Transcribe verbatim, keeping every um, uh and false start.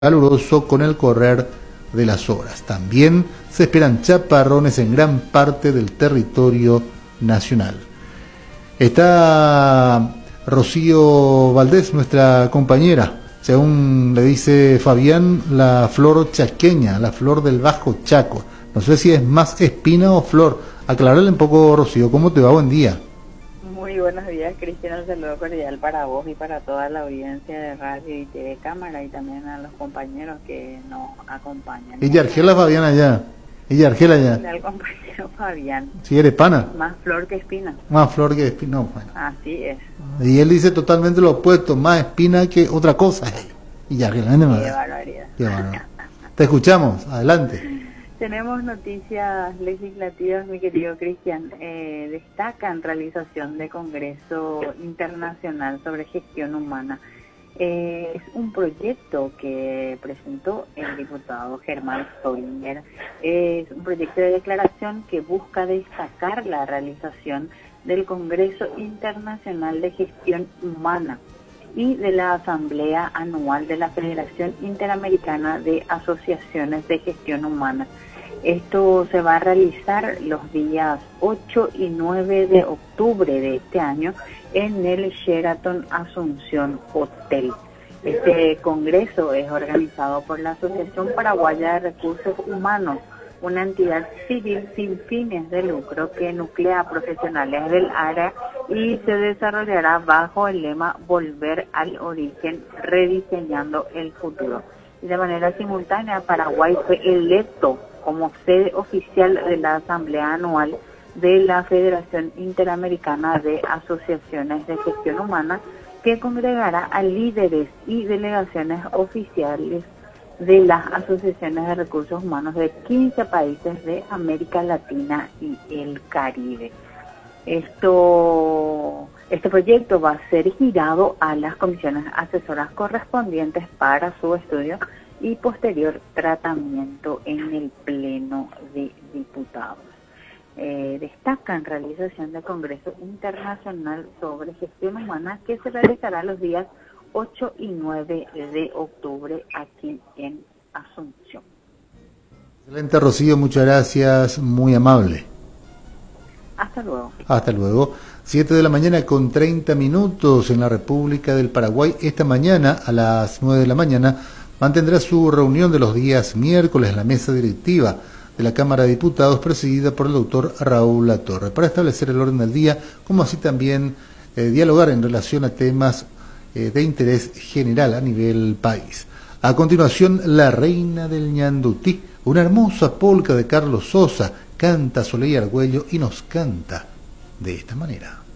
caluroso con el correr de las horas. También se esperan chaparrones en gran parte del territorio nacional. Está Rocío Valdés, nuestra compañera, según le dice Fabián, la flor chaqueña, la flor del Bajo Chaco. No sé si es más espina o flor. Aclararle un poco, Rocío, ¿cómo te va? Buen día. Muy buenos días, Cristian. Un saludo cordial para vos y para toda la audiencia de radio y T V Cámara y también a los compañeros que nos acompañan. Y Argela Fabián allá. Y Argela allá. Al compañero Fabián. Si eres pana. Más flor que espina. Más flor que espina. No, bueno. Así es. Y él dice totalmente lo opuesto, más espina que otra cosa. Y Argela, no Qué barbaridad. Qué barbaridad. Te escuchamos. Adelante. Tenemos noticias legislativas, mi querido Cristian. Eh, destacan realización de Congreso Internacional sobre Gestión Humana. Eh, es un proyecto que presentó el diputado Germán Stollinger. Eh, es un proyecto de declaración que busca destacar la realización del Congreso Internacional de Gestión Humana y de la Asamblea Anual de la Federación Interamericana de Asociaciones de Gestión Humana. Esto se va a realizar los días ocho y nueve de octubre de este año en el Sheraton Asunción Hotel. Este congreso es organizado por la Asociación Paraguaya de Recursos Humanos, una entidad civil sin fines de lucro que nuclea a profesionales del área y se desarrollará bajo el lema Volver al Origen, rediseñando el futuro. Y de manera simultánea, Paraguay fue electo como sede oficial de la Asamblea Anual de la Federación Interamericana de Asociaciones de Gestión Humana, que congregará a líderes y delegaciones oficiales de las asociaciones de recursos humanos de quince países de América Latina y el Caribe. Esto, este proyecto va a ser girado a las comisiones asesoras correspondientes para su estudio y posterior tratamiento en el Pleno de Diputados. Eh, destacan realización del Congreso Internacional sobre Gestión Humana que se realizará los días ocho y nueve de octubre aquí en Asunción. Excelente, Rocío, muchas gracias, muy amable. Hasta luego. Hasta luego. siete de la mañana con treinta minutos en la República del Paraguay. Esta mañana a las nueve de la mañana mantendrá su reunión de los días miércoles la mesa directiva de la Cámara de Diputados presidida por el doctor Raúl Latorre para establecer el orden del día, como así también eh, dialogar en relación a temas eh, de interés general a nivel país. A continuación, La Reina del Ñandutí, una hermosa polca de Carlos Sosa, canta Soleil Argüello y nos canta de esta manera.